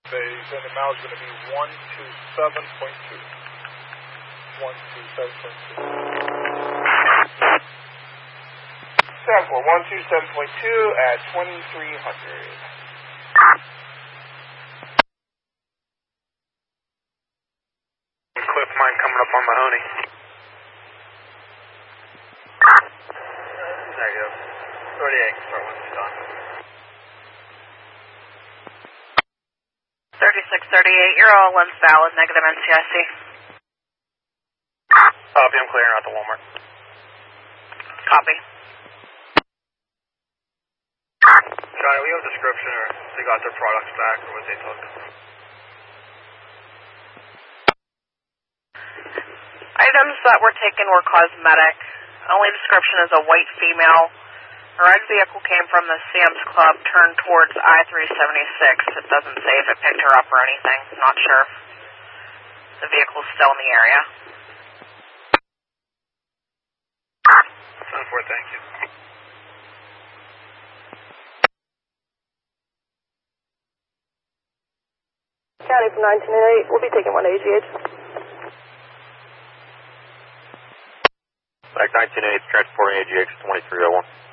Then the mileage is going to be 127.2. 127.2. Sample 127.2 at 2300. Cliff mine coming up on Mahoney. Negative. 38, start when it's done. 3638, you're all lens valid, negative NCIC. Copy, I'm clearing out the Walmart. Copy. Johnny, we have a description or they got their products back or what they took? Items that were taken were cosmetic. Only description is a white female. The red vehicle came from the Sam's Club, turned towards I-376. It doesn't say if it picked her up or anything. Not sure if the vehicle's still in the area. 10-4, thank you. County from 1908, we'll be taking one to AGH. Back 1908, transporting AGH 2301.